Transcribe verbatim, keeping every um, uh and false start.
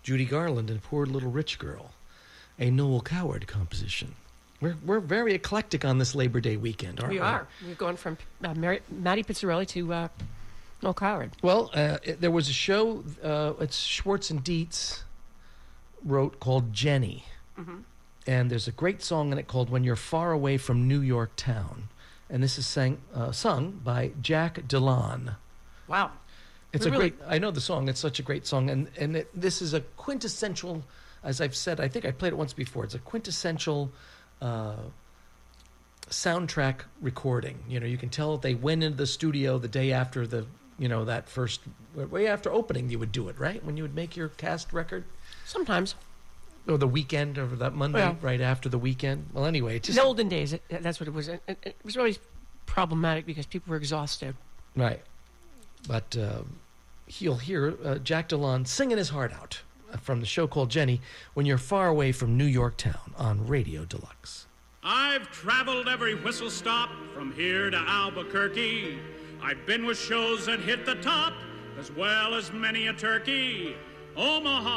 Judy Garland and Poor Little Rich Girl, a Noel Coward composition. We're we're very eclectic on this Labor Day weekend, aren't we? We are. We've gone from uh, Mary, Matty Pizzarelli to uh, Noel Coward. Well, uh, it, there was a show, uh, it's Schwartz and Dietz wrote, called Jenny. Mm-hmm. And there's a great song in it called When You're Far Away from New York Town. And this is sang, uh, sung by Jack Delon. Wow. It's We a really- great, I know the song, it's such a great song. And, and it, this is a quintessential, as I've said, I think I played it once before, it's a quintessential uh, soundtrack recording. You know, you can tell they went into the studio the day after the, you know, that first, way after opening you would do it, right? When you would make your cast record? Sometimes. Or the weekend, or that Monday, Yeah. right after the weekend. Well, anyway, it In just... the olden days, it, that's what it was. It, it was always problematic because people were exhausted. Right. But uh, you'll hear uh, Jack Delon singing his heart out from the show called Jenny, When You're Far Away from New York Town on Radio Deluxe. I've traveled every whistle stop from here to Albuquerque. I've been with shows that hit the top as well as many a turkey. Omaha.